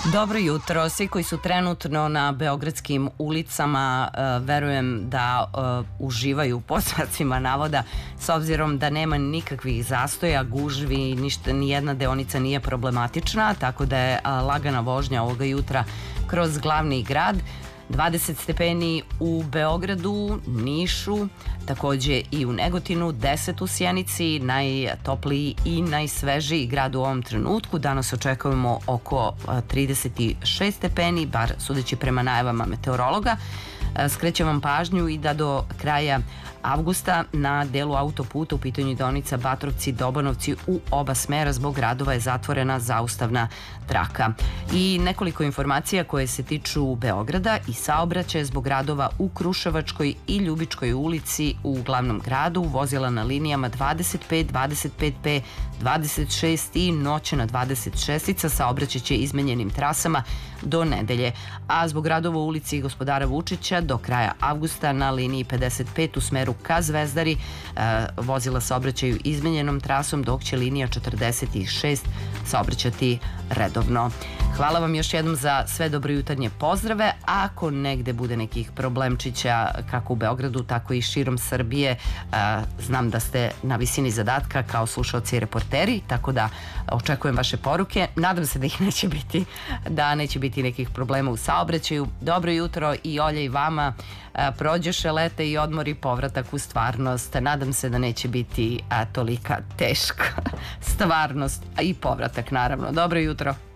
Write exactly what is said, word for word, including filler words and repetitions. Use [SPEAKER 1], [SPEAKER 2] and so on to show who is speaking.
[SPEAKER 1] Dobro jutro. Svi koji su trenutno na beogradskim ulicama, verujem da uživaju pod znacima navoda, s obzirom da nema nikakvih zastoja, gužvi, ništa, nijedna deonica nije problematična, tako da je lagana vožnja ovoga jutra kroz glavni grad. dvadeset stepeni u Beogradu, Nišu, takođe i u Negotinu, deset u Sjenici, najtopliji i najsvežiji grad u ovom trenutku. Danas očekujemo oko trideset šest stepeni, bar sudeći prema najavama meteorologa. Skrećem vam pažnju i da do kraja avgusta na delu autoputa, u pitanju deonica Batrovci-Dobanovci, u oba smera zbog radova je zatvorena zaustavna traka. I nekoliko informacija koje se tiču Beograda i saobraćaja zbog radova u Kruševačkoj i Ljubičkoj ulici u glavnom gradu. Vozila na linijama dvadeset pet, dvadeset pet P, dvadeset šest i noćna dvadeset šest saobraćaće izmenjenim trasama do nedelje. A zbog radova u ulici Gospodara Vučića do kraja avgusta na liniji pedeset pet u smeru ka Zvezdari vozila saobraćaju izmenjenom trasom, dok će linija četrdeset šest saobraćati redovno. Hvala vam još jednom za sve dobrojutarnje pozdrave. Ako negde bude nekih problemčića kako u Beogradu, tako i širom Srbije, znam da ste na visini zadatka kao slušalci i reporteri, tako da očekujem vaše poruke. Nadam se da ih neće biti, da neće biti nekih problema u saobraćaju. Dobro jutro i Olja i vama. Prođeše lete i odmor i povratak u stvarnost. Nadam se da neće biti tolika teška stvarnost i povratak, naravno. Dobro jutro.